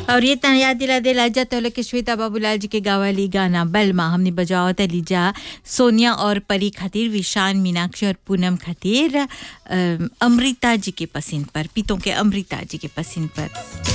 और ये तना याद दिला दे लाजा तो के श्वेता बाबूलाल जी के गावाली गाना बलमा हमने बजाओ तलीजा सोनिया और परी खातिर, विशान, मीनाक्षी और पूनम खातिर, अमृता जी के पसंद पर, पीतों के अमृता जी के पसंद पर।